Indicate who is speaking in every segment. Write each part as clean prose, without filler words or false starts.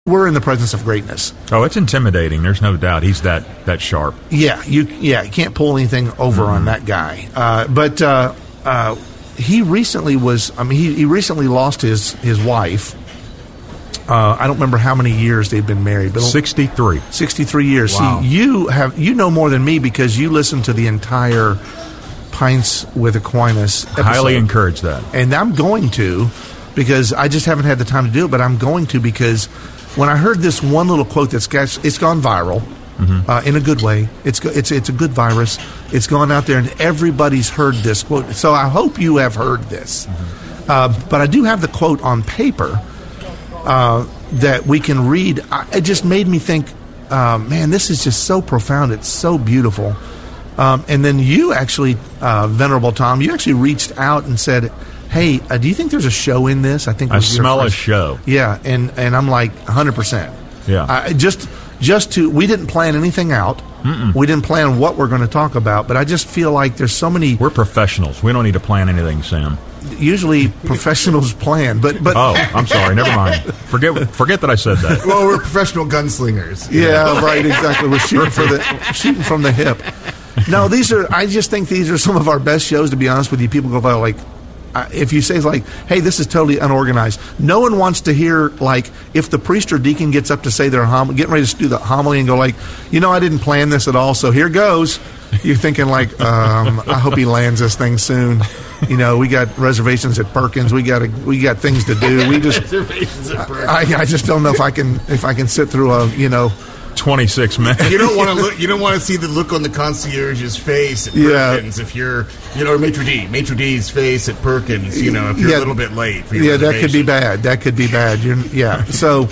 Speaker 1: we're in the presence of greatness.
Speaker 2: Oh, it's intimidating. There's no doubt. He's that sharp.
Speaker 1: Yeah, you can't pull anything over on that guy. But he recently he recently lost his wife. I don't remember how many years they've been married, but
Speaker 2: 63.
Speaker 1: 63 years.
Speaker 2: Wow.
Speaker 1: See, you know more than me because you listened to the entire Pints with Aquinas episode.
Speaker 2: Highly encourage that.
Speaker 1: And I'm going to, because I just haven't had the time to do it, but I'm going to because when I heard this one little quote it's gone viral in a good way. It's a good virus. It's gone out there, and everybody's heard this quote. So I hope you have heard this. But I do have the quote on paper that we can read. It just made me think, man, this is just so profound. It's so beautiful. And then you actually, Venerable Tom, you actually reached out and said, hey, do you think there's a show in this? I think
Speaker 2: I smell a show.
Speaker 1: Yeah, and I'm like 100%.
Speaker 2: Yeah.
Speaker 1: We didn't plan anything out. We didn't plan what we're going to talk about, but I just feel like there's so many.
Speaker 2: We're professionals. We don't need to plan anything, Sam.
Speaker 1: Usually professionals plan, but
Speaker 2: oh, I'm sorry. Never mind. Forget that I said that.
Speaker 3: Well, we're professional gunslingers.
Speaker 1: Yeah, right. Exactly. We're shooting from the hip. No, I just think these are some of our best shows. To be honest with you, people go like. If you say like, hey, this is totally unorganized, no one wants to hear like if the priest or deacon gets up to say their getting ready to do the homily and go like, I didn't plan this at all, so here goes. You're thinking like, I hope he lands this thing soon. We got reservations at Perkins. We got things to do. We just I just don't know if I can sit through a
Speaker 2: 26 minutes.
Speaker 3: You don't want to look. You don't want to see the look on the concierge's face at Perkins if you're, Maitre D's face at Perkins. If you're a little bit late. For your
Speaker 1: that could be bad. So,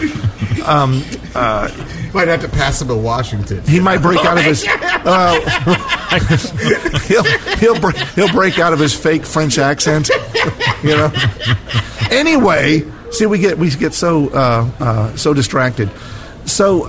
Speaker 3: might have to pass him a Washington.
Speaker 1: He might break out of his. He'll break out of his fake French accent. Anyway, see, we get so distracted. So,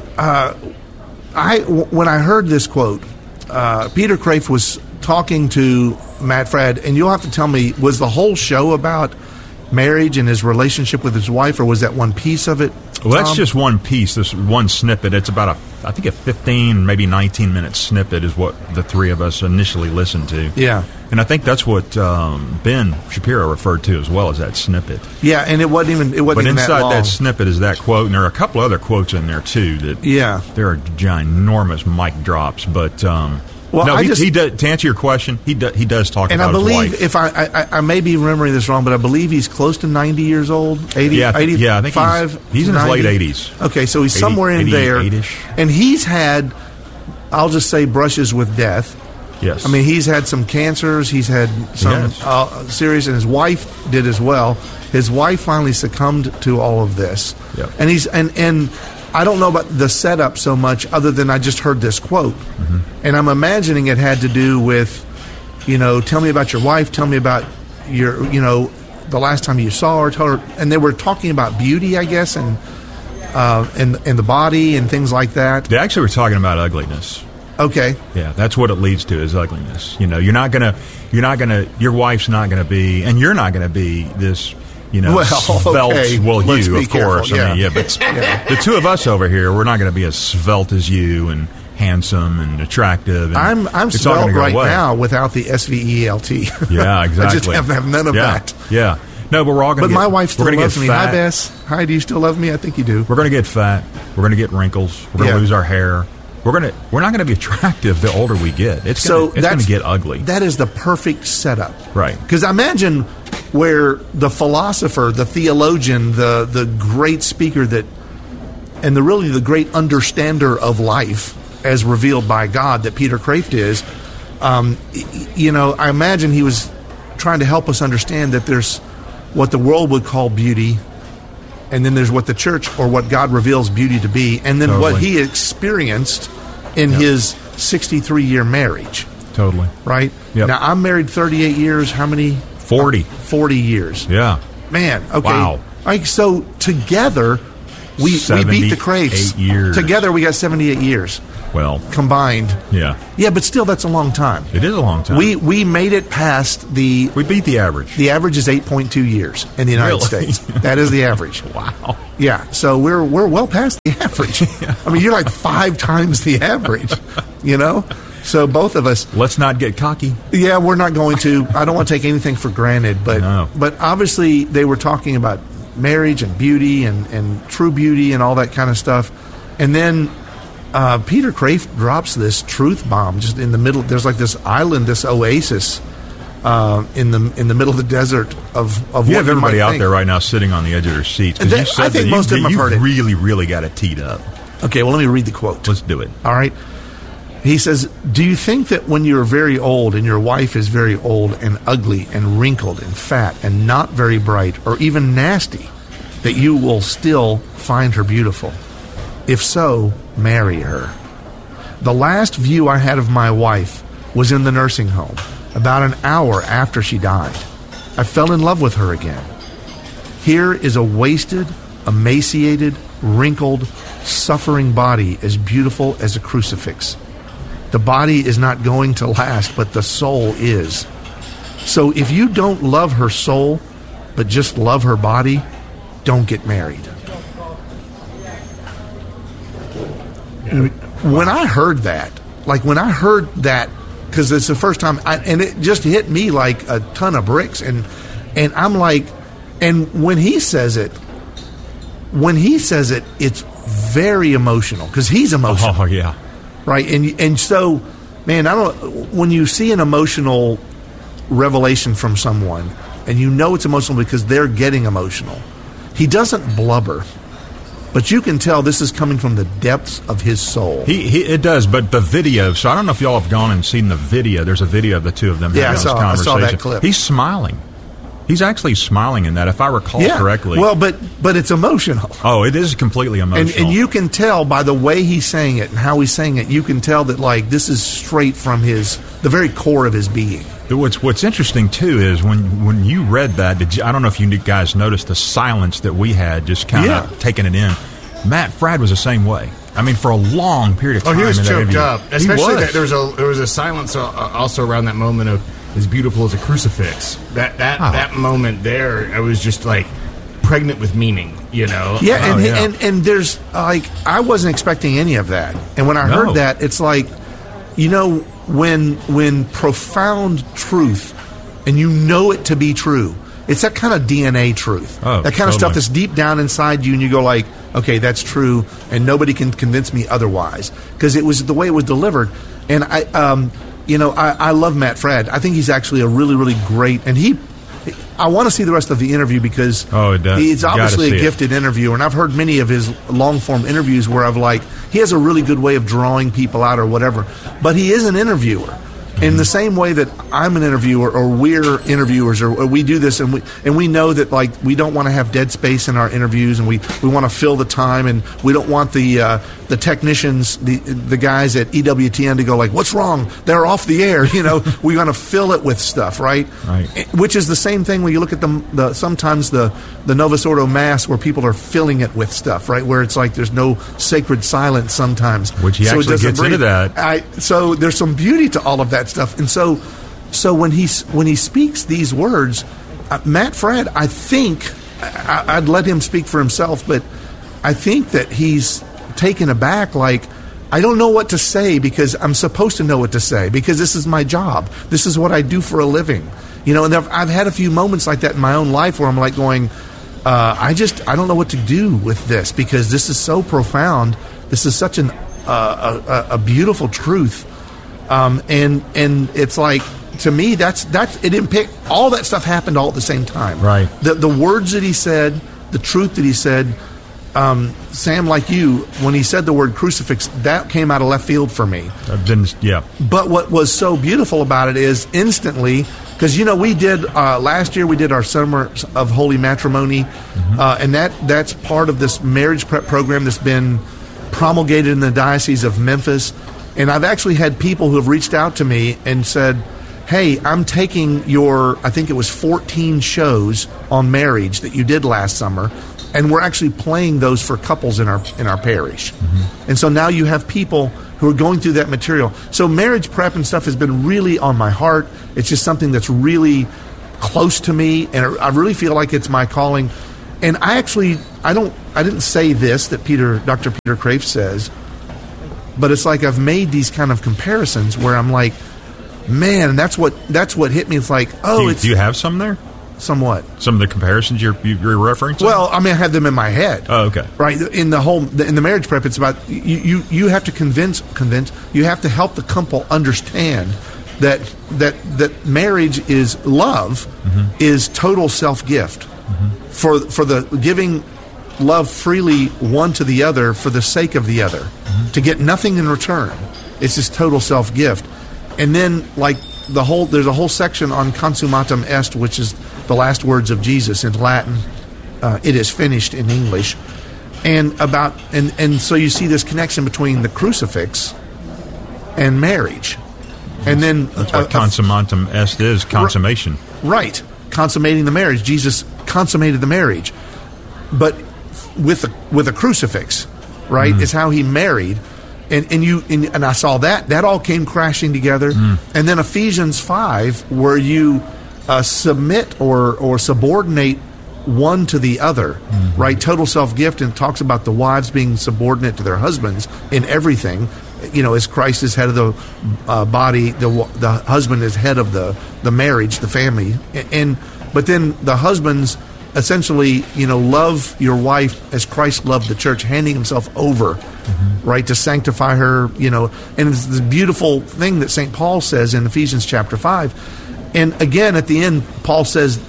Speaker 1: when I heard this quote, Peter Kreeft was talking to Matt Fradd, and you'll have to tell me, was the whole show about marriage and his relationship with his wife, or was that one piece of it?
Speaker 2: Well, that's just one piece, this one snippet. It's about I think a 15, maybe 19-minute snippet is what the three of us initially listened to.
Speaker 1: Yeah.
Speaker 2: And I think that's what Ben Shapiro referred to as well as that snippet.
Speaker 1: Yeah, and it wasn't even
Speaker 2: But
Speaker 1: even
Speaker 2: inside
Speaker 1: that long.
Speaker 2: that snippet is that quote, and there are a couple other quotes in there, too, that there are ginormous mic drops, but...
Speaker 1: Well,
Speaker 2: no, he does, to answer your question, he does talk about his wife.
Speaker 1: And I believe, if I may be remembering this wrong, but I believe he's close to 90 years old, 80, 85,
Speaker 2: I think he's in his late 80s.
Speaker 1: Okay, so he's somewhere in there.
Speaker 2: 88-ish.
Speaker 1: And he's had, I'll just say, brushes with death.
Speaker 2: Yes.
Speaker 1: I mean, he's had some cancers. He's had some serious, and his wife did as well. His wife finally succumbed to all of this.
Speaker 2: Yep.
Speaker 1: And he's and I don't know about the setup so much, other than I just heard this quote, and I'm imagining it had to do with, tell me about your wife, tell me about your, the last time you saw her, and they were talking about beauty, I guess, and the body and things like that.
Speaker 2: They actually were talking about ugliness.
Speaker 1: Okay.
Speaker 2: Yeah, that's what it leads to is ugliness. Your wife's not gonna be, and you're not gonna be this. Svelte.
Speaker 1: Okay.
Speaker 2: Well,
Speaker 1: Let's
Speaker 2: you,
Speaker 1: be
Speaker 2: of course.
Speaker 1: Careful.
Speaker 2: I mean, but the two of us over here, we're not going to be as svelte as you and handsome and attractive. And
Speaker 1: I'm svelte right now without the SVELT.
Speaker 2: Yeah, exactly.
Speaker 1: I just have none of that.
Speaker 2: Yeah. No, but we're all going to
Speaker 1: But my wife still loves me.
Speaker 2: Fat.
Speaker 1: Hi, Bess. Hi, do you still love me? I think you do.
Speaker 2: We're going to get fat. We're going to get wrinkles. We're going to lose our hair. We're not going to be attractive the older we get. It's going to get ugly.
Speaker 1: That is the perfect setup.
Speaker 2: Right.
Speaker 1: Because imagine where the philosopher, the theologian, the great speaker and the great understander of life as revealed by God that Peter Kreeft is, I imagine he was trying to help us understand that there's what the world would call beauty, and then there's what the church or what God reveals beauty to be, and then what he experienced in his 63-year marriage.
Speaker 2: Totally.
Speaker 1: Right?
Speaker 2: Yep.
Speaker 1: Now, I'm married 38 years. How many?
Speaker 2: 40.
Speaker 1: 40 years.
Speaker 2: Yeah.
Speaker 1: Man, okay.
Speaker 2: Wow.
Speaker 1: So together, we beat the Kreefts.
Speaker 2: 78 years.
Speaker 1: Together, we got 78 years.
Speaker 2: Well.
Speaker 1: Combined.
Speaker 2: Yeah.
Speaker 1: Yeah, but still, that's a long time.
Speaker 2: It is a long time.
Speaker 1: We made it past
Speaker 2: We beat the average.
Speaker 1: The average is 8.2 years in the United States. That is the average.
Speaker 2: Wow.
Speaker 1: Yeah, so we're well past the average. I mean, you're like 5 times the average, you know? So both of us...
Speaker 2: Let's not get cocky.
Speaker 1: Yeah, we're not going to. I don't want to take anything for granted, but obviously they were talking about marriage and beauty and true beauty and all that kind of stuff. And then Peter Kreeft drops this truth bomb just in the middle. There's like this island, this oasis in the middle of the desert of what
Speaker 2: you have everybody
Speaker 1: you might
Speaker 2: out
Speaker 1: think.
Speaker 2: there right now sitting on the edge of their seats.
Speaker 1: I think most of them have heard it.
Speaker 2: You really got it teed up.
Speaker 1: Okay, well, let me read the quote.
Speaker 2: Let's do it.
Speaker 1: All right. He says, "Do you think that when you're very old and your wife is very old and ugly and wrinkled and fat and not very bright or even nasty, that you will still find her beautiful? If so, marry her. The last view I had of my wife was in the nursing home, about an hour after she died. I fell in love with her again. Here is a wasted, emaciated, wrinkled, suffering body as beautiful as a crucifix. The body is not going to last, but the soul is. So if you don't love her soul, but just love her body, don't get married." When I heard that, because it's the first time, and it just hit me like a ton of bricks, and I'm like, and when he says it, it's very emotional, because he's emotional.
Speaker 2: Oh, yeah.
Speaker 1: Right, and so, man, when you see an emotional revelation from someone, and you know it's emotional because they're getting emotional, he doesn't blubber, but you can tell this is coming from the depths of his soul.
Speaker 2: It does, but the video. So I don't know if y'all have gone and seen the video. There's a video of the two of them having this conversation.
Speaker 1: I saw that clip.
Speaker 2: He's smiling. He's actually smiling in that, if I recall correctly.
Speaker 1: Well, but it's emotional.
Speaker 2: Oh, it is completely emotional.
Speaker 1: And you can tell by the way he's saying it and how he's saying it, you can tell that, like, this is straight from the very core of his being.
Speaker 2: What's interesting, too, is when you read that, I don't know if you guys noticed the silence that we had, just kind of taking it in. Matt Fradd was the same way. I mean, for a long period of time.
Speaker 3: Oh, he was choked up. Especially that there was a silence also around that moment of as beautiful as a crucifix. That moment there, I was just like pregnant with meaning, you know?
Speaker 1: Yeah, and there's like, I wasn't expecting any of that. And when I heard that, it's like, you know, when profound truth, and you know it to be true, it's that kind of DNA truth. That kind of stuff that's deep down inside you, and you go like, okay, that's true, and nobody can convince me otherwise, because it was the way it was delivered. And I love Matt Fradd. I think he's actually a really, really great, and I want to see the rest of the interview, because he's obviously a gifted interviewer, and I've heard many of his long-form interviews where I've like, he has a really good way of drawing people out or whatever, but he is an interviewer. In the same way that I'm an interviewer, or we're interviewers, or we do this, and we know that, like, we don't want to have dead space in our interviews, and we want to fill the time, and we don't want the technicians, the guys at EWTN to go like, what's wrong? They're off the air. You know, we want to fill it with stuff, right? Which is the same thing when you look at sometimes the Novus Ordo Mass, where people are filling it with stuff, right? Where it's like there's no sacred silence sometimes.
Speaker 2: Which he actually gets into that.
Speaker 1: So there's some beauty to all of that stuff. And so when he speaks these words, Matt Fradd, I think, I'd let him speak for himself, but I think that he's taken aback, like, I don't know what to say, because I'm supposed to know what to say, because this is my job. This is what I do for a living. You know, and I've had a few moments like that in my own life where I'm like going, I don't know what to do with this, because this is so profound. This is such a beautiful truth. And it's like, to me, that's it didn't pick, all that stuff happened all at the same time.
Speaker 2: Right.
Speaker 1: The words that he said, the truth that he said, Sam, like you, when he said the word crucifix, that came out of left field for me. But what was so beautiful about it is instantly, because, you know, we did, last year we did our Summer of Holy Matrimony, and that's part of this marriage prep program that's been promulgated in the Diocese of Memphis. And I've actually had people who have reached out to me and said, hey, I'm taking your, I think it was 14 shows on marriage that you did last summer, and we're actually playing those for couples in our parish. And so now you have people who are going through that material. So marriage prep and stuff has been really on my heart. It's just something that's really close to me, and I really feel like it's my calling. And I actually I didn't say this that Dr. Peter Kreeft says, but it's like I've made these kind of comparisons where I'm like, man, and that's what hit me. It's like, do
Speaker 2: you have some there?
Speaker 1: Somewhat.
Speaker 2: Some of the comparisons you're referring to?
Speaker 1: Well, I mean, I have them in my head.
Speaker 2: Oh, okay.
Speaker 1: Right. In the marriage prep, it's about you have to convince. You have to help the couple understand that marriage is love, is total self-gift for the giving love freely one to the other for the sake of the other, to get nothing in return. It's just total self-gift. And then there's a whole section on consummatum est, which is the last words of Jesus in Latin. It is finished in English. And so you see this connection between the crucifix and marriage. And then
Speaker 2: that's what consummatum est is, consummation.
Speaker 1: Right. Consummating the marriage. Jesus consummated the marriage. But with a crucifix, right, is how he married. And I saw that all came crashing together. And then Ephesians 5, where you submit or subordinate one to the other, right? Total self-gift, and talks about the wives being subordinate to their husbands in everything. As Christ is head of the body, the husband is head of the marriage, the family. But then the husbands essentially, love your wife as Christ loved the church, handing himself over, right, to sanctify her, and it's this beautiful thing that St. Paul says in Ephesians chapter 5. And again, at the end, Paul says,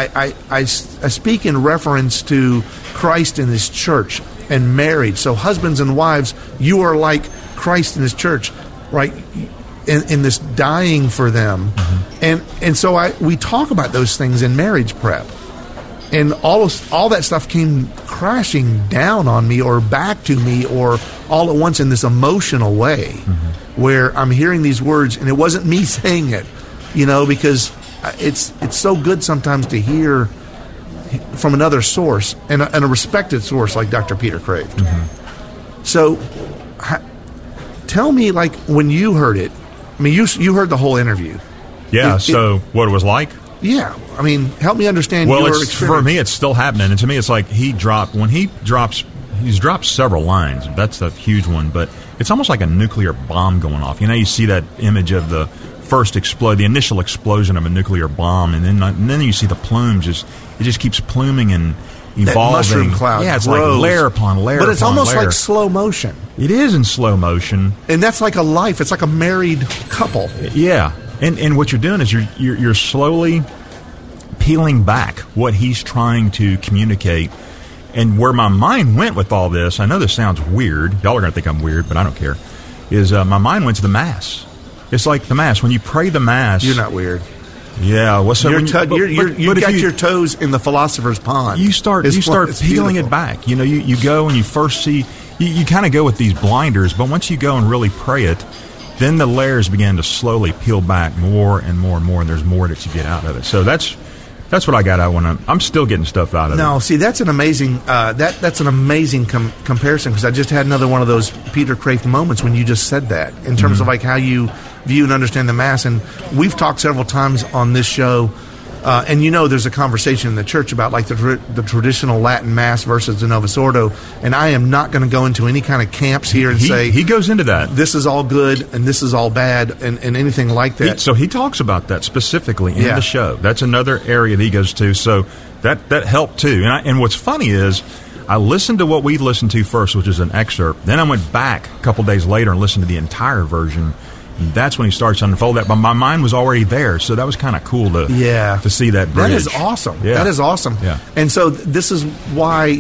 Speaker 1: I speak in reference to Christ and his church and marriage. So husbands and wives, you are like Christ and his church, right, in this dying for them. And so we talk about those things in marriage prep. And all that stuff came crashing down on me or back to me or all at once in this emotional way where I'm hearing these words, and it wasn't me saying it, because it's so good sometimes to hear from another source and a respected source like Dr. Peter Kreeft. So tell me, when you heard it, I mean, you heard the whole interview.
Speaker 2: Yeah, what it was like?
Speaker 1: Yeah, I mean, help me understand your experience.
Speaker 2: For me, it's still happening, and to me, it's like he's dropped several lines. That's a huge one, but it's almost like a nuclear bomb going off. You see that image of the the initial explosion of a nuclear bomb, and then you see the plumes. It just keeps pluming and evolving.
Speaker 1: That mushroom cloud.
Speaker 2: Yeah, it's
Speaker 1: grows.
Speaker 2: like layer upon layer.
Speaker 1: But it's
Speaker 2: upon
Speaker 1: almost
Speaker 2: layer.
Speaker 1: like slow motion.
Speaker 2: It is in slow motion,
Speaker 1: and that's like a life. It's like a married couple.
Speaker 2: Yeah. And what you're doing is you're slowly peeling back what he's trying to communicate. And where my mind went with all this, I know this sounds weird. Y'all are going to think I'm weird, but I don't care, is my mind went to the Mass. It's like the Mass. When you pray the Mass...
Speaker 1: You're not weird.
Speaker 2: Yeah. Well, so
Speaker 1: you've got your toes in the philosopher's pond.
Speaker 2: You start peeling it back. You go and you first see... You kind of go with these blinders, but once you go and really pray it, then the layers begin to slowly peel back more and more and more, and there's more that you get out of it. So that's what I got out when I'm still getting stuff out of it.
Speaker 1: No, see, that's an amazing that's an amazing comparison, because I just had another one of those Peter Kreeft moments when you just said that in terms of how you view and understand the Mass. And we've talked several times on this show. And there's a conversation in the church about the traditional Latin Mass versus the Novus Ordo, and I am not going to go into any kind of camps here and say
Speaker 2: he goes into that.
Speaker 1: This is all good and this is all bad and anything like that.
Speaker 2: So he talks about that specifically in the show. That's another area that he goes to. So that helped too. And what's funny is I listened to what we listened to first, which is an excerpt. Then I went back a couple days later and listened to the entire version. And that's when he starts to unfold that. But my mind was already there, so that was kind of cool to see that bridge.
Speaker 1: That is awesome.
Speaker 2: Yeah.
Speaker 1: That is awesome.
Speaker 2: Yeah.
Speaker 1: And so this is why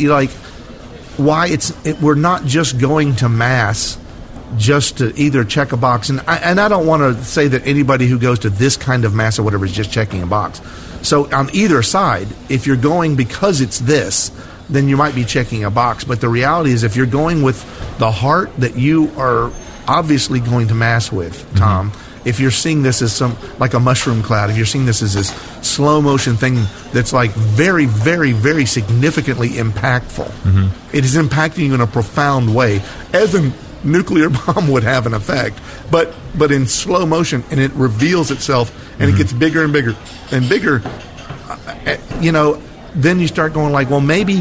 Speaker 1: we're not just going to Mass just to either check a box. And I don't want to say that anybody who goes to this kind of Mass or whatever is just checking a box. So on either side, if you're going because it's this, then you might be checking a box. But the reality is, if you're going with the heart that you are obviously going to Mass with, Tom, if you're seeing this as like a mushroom cloud, if you're seeing this as this slow motion thing that's very, very, very significantly impactful, it is impacting you in a profound way, as a nuclear bomb would have an effect, but in slow motion, and it reveals itself, and it gets bigger and bigger and bigger. Then you start going well, maybe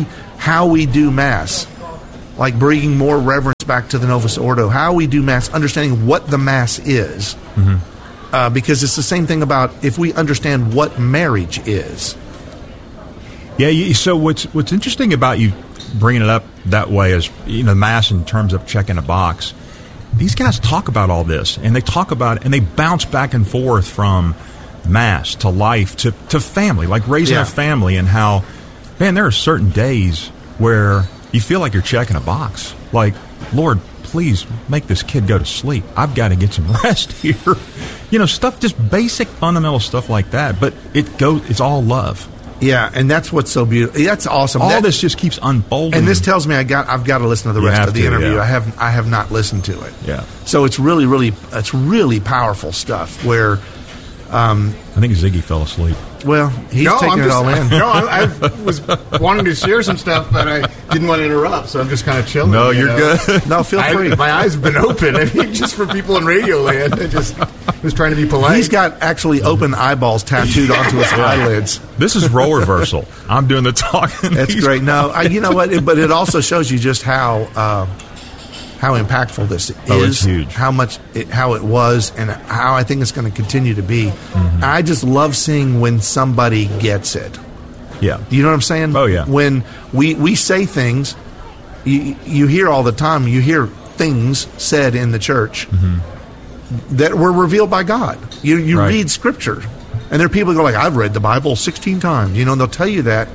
Speaker 1: how we do Mass, like bringing more reverence back to the Novus Ordo, how we do Mass, understanding what the Mass is. Because it's the same thing about if we understand what marriage is.
Speaker 2: Yeah, so what's interesting about you bringing it up that way is, Mass in terms of checking a box. These guys talk about all this, and they talk about it, and they bounce back and forth from Mass to life to family, like raising a family, and how, man, there are certain days where you feel like you're checking a box. Like, Lord, please make this kid go to sleep. I've got to get some rest here. Stuff, just basic fundamental stuff like that. But it's all love.
Speaker 1: Yeah, and that's what's so beautiful. That's awesome.
Speaker 2: All this just keeps unfolding.
Speaker 1: And this tells me I've got to listen to the rest of the interview.
Speaker 2: Yeah.
Speaker 1: I have not listened to it.
Speaker 2: Yeah.
Speaker 1: So it's really powerful stuff where
Speaker 2: I think Ziggy fell asleep.
Speaker 1: Well, he's taking it all in.
Speaker 3: No, I was wanting to share some stuff, but I didn't want to interrupt, so I'm just kind of chilling.
Speaker 2: No, you're good.
Speaker 1: No, feel free.
Speaker 3: My eyes have been open. I mean, just for people in radio land, I just was trying to be polite.
Speaker 1: He's got actually open eyeballs tattooed onto his eyelids.
Speaker 2: This is role reversal. I'm doing the talking.
Speaker 1: That's great. No, you know what? But it also shows you just how impactful this is.
Speaker 2: It's huge.
Speaker 1: How it was, and how I think it's going to continue to be. I just love seeing when somebody gets it.
Speaker 2: Yeah.
Speaker 1: You know what I'm saying?
Speaker 2: Oh, yeah.
Speaker 1: When we say things, you hear all the time, you hear things said in the church that were revealed by God. You
Speaker 2: right.
Speaker 1: read Scripture, and there are people who go like, I've read the Bible 16 times. And they'll tell you that.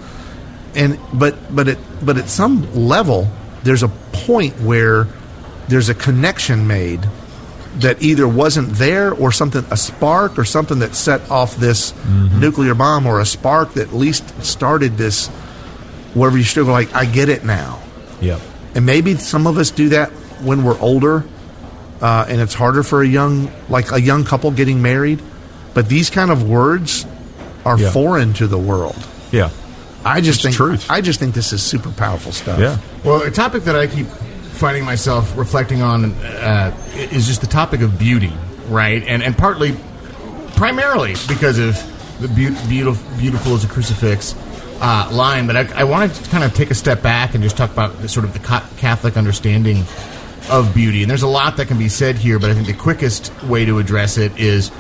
Speaker 1: But at some level, there's a point where there's a connection made that either wasn't there, or a spark or something that set off this nuclear bomb, or a spark that at least started this, wherever you still go like, I get it now.
Speaker 2: Yep.
Speaker 1: And maybe some of us do that when we're older, and it's harder for a young couple getting married. But these kind of words are foreign to the world.
Speaker 2: Yeah.
Speaker 1: I just think this is super powerful stuff.
Speaker 2: Yeah.
Speaker 3: Well, a topic that I keep finding myself reflecting on is just the topic of beauty, right? And primarily because of the beautiful as a crucifix line. But I wanted to kind of take a step back and just talk about sort of the Catholic understanding of beauty. And there's a lot that can be said here, but I think the quickest way to address it is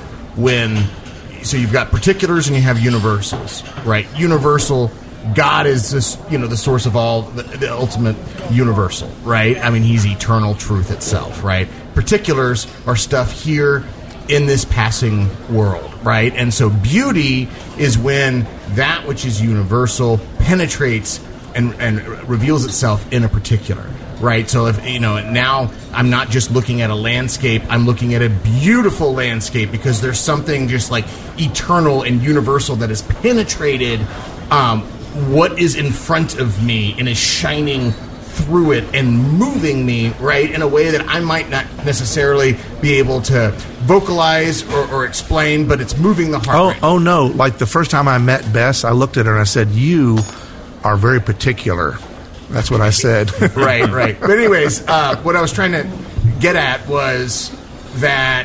Speaker 3: so you've got particulars and you have universals, right? Universal, God is this, the source of all, the ultimate universal, right? I mean, he's eternal truth itself, right? Particulars are stuff here in this passing world, right? And so beauty is when that which is universal penetrates and reveals itself in a particular, right? So if, now I'm not just looking at a landscape, I'm looking at a beautiful landscape, because there's something just like eternal and universal that has penetrated what is in front of me and is shining through it and moving me, right, in a way that I might not necessarily be able to vocalize or explain, but it's moving the heart.
Speaker 1: Oh no, like the first time I met Bess, I looked at her and I said, you are very particular. That's what I said.
Speaker 3: Right. But anyways, what I was trying to get at was that,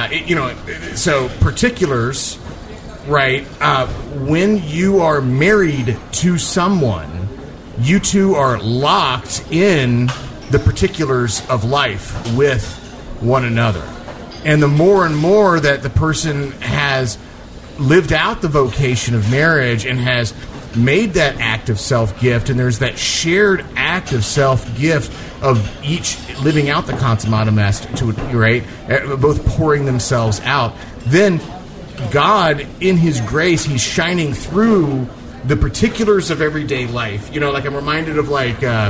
Speaker 3: so particulars, right, when you are married to someone, you two are locked in the particulars of life with one another. And the more and more that the person has lived out the vocation of marriage and has made that act of self-gift, and there's that shared act of self-gift of each living out the consummatum est, right, both pouring themselves out, then God, in His grace, He's shining through the particulars of everyday life. Like I'm reminded of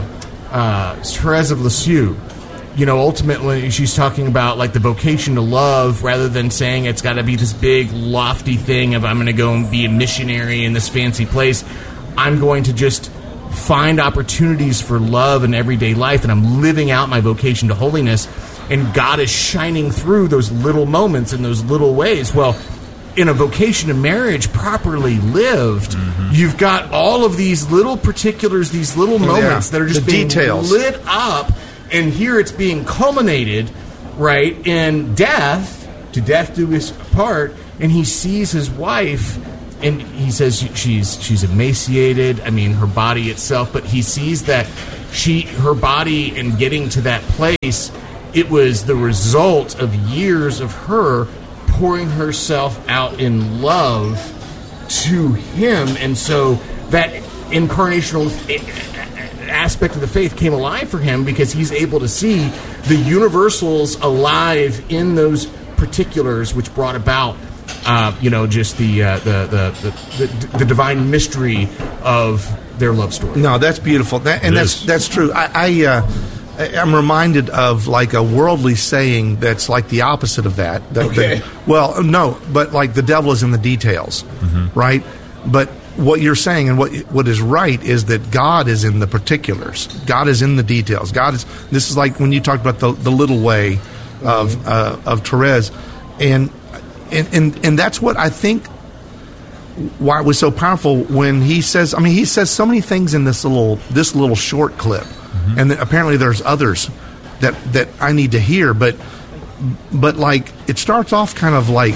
Speaker 3: Therese of Lisieux. Ultimately, she's talking about like the vocation to love, rather than saying it's got to be this big, lofty thing of I'm going to go and be a missionary in this fancy place. I'm going to just find opportunities for love in everyday life, and I'm living out my vocation to holiness. And God is shining through those little moments in those little ways. Well, in a vocation of marriage properly lived, you've got all of these little particulars, these little moments that are just being
Speaker 1: details
Speaker 3: lit up, and here it's being culminated, right, in death, to death do us part, and he sees his wife and he says she's emaciated. I mean, her body itself, but he sees that her body in getting to that place, it was the result of years of her pouring herself out in love to him, and so that incarnational aspect of the faith came alive for him because he's able to see the universals alive in those particulars, which brought about, just the divine mystery of their love story.
Speaker 1: No, that's beautiful, that's true. I'm reminded of like a worldly saying that's like the opposite of that.
Speaker 3: Okay.
Speaker 1: But like the devil is in the details, right? But what you're saying and what is right is that God is in the particulars. God is in the details. This is like when you talked about the little way of Therese, and that's what I think. Why it was so powerful when he says. I mean, he says so many things in this little short clip, and apparently there's others that I need to hear. But like it starts off kind of like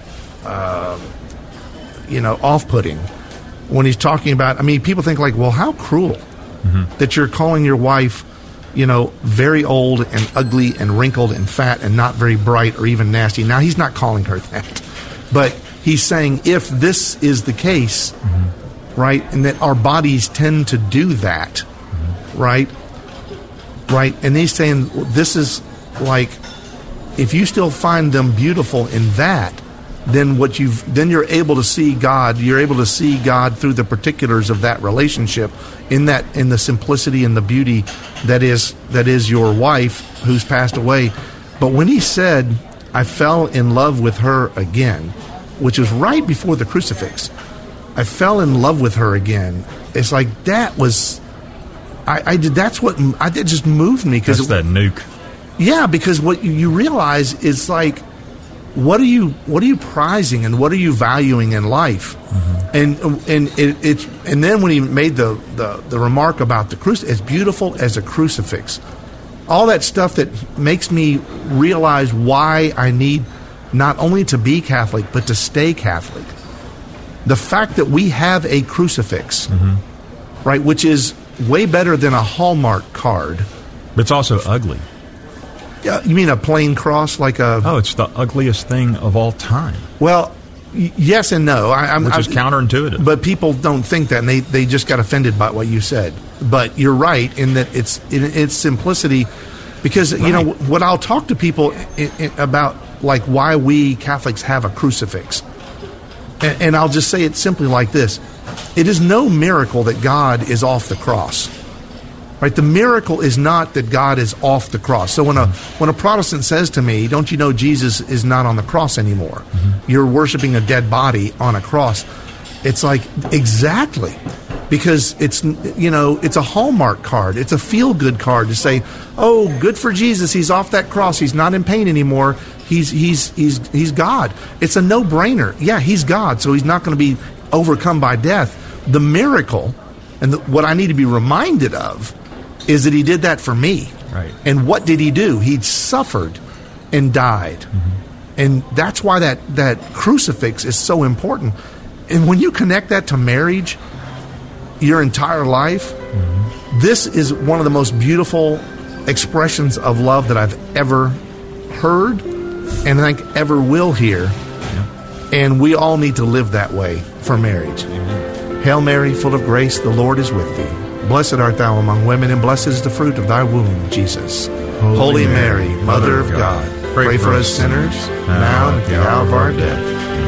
Speaker 1: off-putting. When he's talking about, I mean, people think like, well, how cruel that you're calling your wife, very old and ugly and wrinkled and fat and not very bright or even nasty. Now, he's not calling her that, but he's saying if this is the case, right, and that our bodies tend to do that, right, and he's saying this is like, if you still find them beautiful in that, then you're able to see God. You're able to see God through the particulars of that relationship, in the simplicity and the beauty that is your wife who's passed away. But when he said, "I fell in love with her again," which was right before the crucifix, I fell in love with her again. It's like that was, that just moved me because
Speaker 2: that nuke. Yeah,
Speaker 1: because what you realize is like, what are you prizing and what are you valuing in life? And then when he made the remark about the crucifix, as beautiful as a crucifix, all that stuff that makes me realize why I need not only to be Catholic but to stay Catholic. The fact that we have a crucifix, right, which is way better than a Hallmark card.
Speaker 2: But it's also ugly.
Speaker 1: You mean a plain cross, like a...
Speaker 2: Oh, it's the ugliest thing of all time.
Speaker 1: Well, yes and no.
Speaker 2: Which is counterintuitive.
Speaker 1: But people don't think that, and they just got offended by what you said. But you're right in that it's simplicity, because, right, what I'll talk to people about, like why we Catholics have a crucifix. And I'll just say it simply like this. It is no miracle that God is off the cross. Right? The miracle is not that God is off the cross. So when a Protestant says to me, "Don't you know Jesus is not on the cross anymore? You're worshiping a dead body on a cross," it's like, exactly, because it's a Hallmark card. It's a feel-good card to say, "Oh, good for Jesus. He's off that cross. He's not in pain anymore. He's God." It's a no-brainer. Yeah, he's God, so he's not going to be overcome by death. The miracle, and what I need to be reminded of, is that he did that for me.
Speaker 2: Right.
Speaker 1: And what did he do? He suffered and died. And that's why that crucifix is so important. And when you connect that to marriage, your entire life, this is one of the most beautiful expressions of love that I've ever heard, and I think ever will hear. Yeah. And we all need to live that way for marriage. Amen. Hail Mary, full of grace, the Lord is with thee. Blessed art thou among women, and blessed is the fruit of thy womb, Jesus. Holy Mary, Mother of God, pray for us sinners, now and at the hour of our death.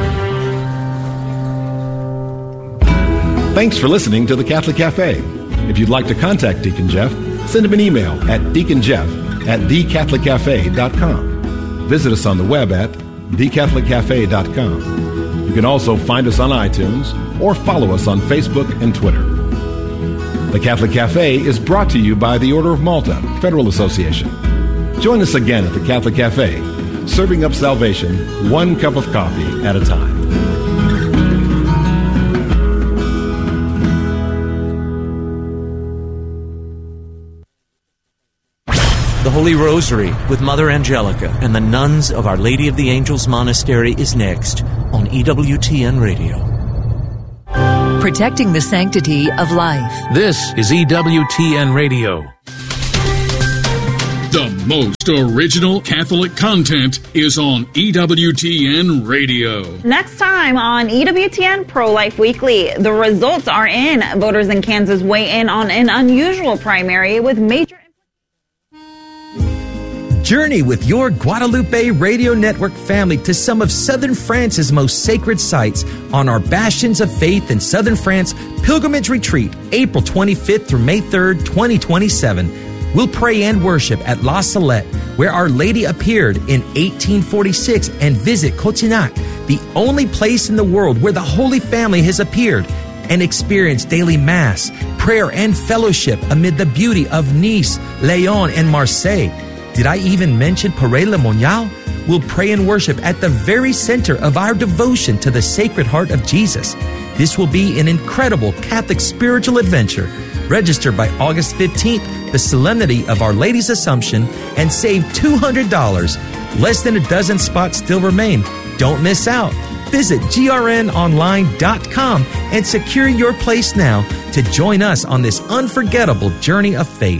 Speaker 4: Thanks for listening to the Catholic Cafe. If you'd like to contact Deacon Jeff, send him an email at deaconjeff@thecatholiccafe.com. Visit us on the web at thecatholiccafe.com. You can also find us on iTunes or follow us on Facebook and Twitter. The Catholic Cafe is brought to you by the Order of Malta, Federal Association. Join us again at the Catholic Cafe, serving up salvation one cup of coffee at a time.
Speaker 5: The Holy Rosary with Mother Angelica and the nuns of Our Lady of the Angels Monastery is next on EWTN Radio.
Speaker 6: protecting the sanctity of life.
Speaker 5: This is EWTN Radio.
Speaker 7: The most original Catholic content is on EWTN Radio.
Speaker 8: Next time on EWTN Pro-Life Weekly, the results are in. Voters in Kansas weigh in on an unusual primary with major...
Speaker 9: Journey with your Guadalupe Radio Network family to some of Southern France's most sacred sites on our Bastions of Faith in Southern France Pilgrimage Retreat, April 25th through May 3rd, 2027. We'll pray and worship at La Salette, where Our Lady appeared in 1846, and visit Cotignac, the only place in the world where the Holy Family has appeared, and experience daily Mass, prayer, and fellowship amid the beauty of Nice, Lyon, and Marseille. Did I even mention Paray-le-Monial? We'll pray and worship at the very center of our devotion to the Sacred Heart of Jesus. This will be an incredible Catholic spiritual adventure. Register by August 15th, the Solemnity of Our Lady's Assumption, and save $200. Less than a dozen spots still remain. Don't miss out. Visit grnonline.com and secure your place now to join us on this unforgettable journey of faith.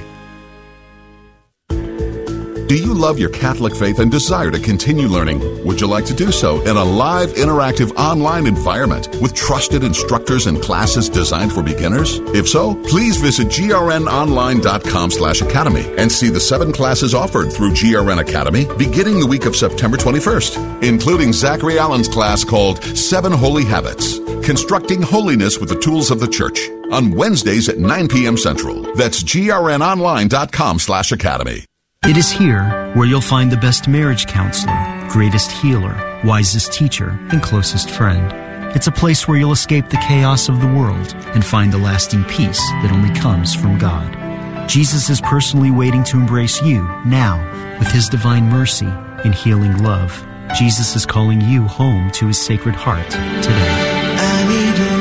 Speaker 10: Do you love your Catholic faith and desire to continue learning? Would you like to do so in a live, interactive online environment with trusted instructors and classes designed for beginners? If so, please visit grnonline.com/academy and see the 7 classes offered through GRN Academy beginning the week of September 21st, including Zachary Allen's class called 7 Holy Habits, Constructing Holiness with the Tools of the Church, on Wednesdays at 9 p.m. Central. That's grnonline.com/academy.
Speaker 11: It is here where you'll find the best marriage counselor, greatest healer, wisest teacher, and closest friend. It's a place where you'll escape the chaos of the world and find the lasting peace that only comes from God. Jesus is personally waiting to embrace you now with His divine mercy and healing love. Jesus is calling you home to His Sacred Heart today.
Speaker 12: I need your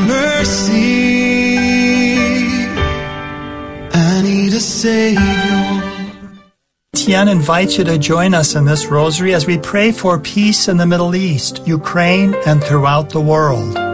Speaker 12: mercy. I need a Savior.
Speaker 13: Tian invites you to join us in this rosary as we pray for peace in the Middle East, Ukraine, and throughout the world.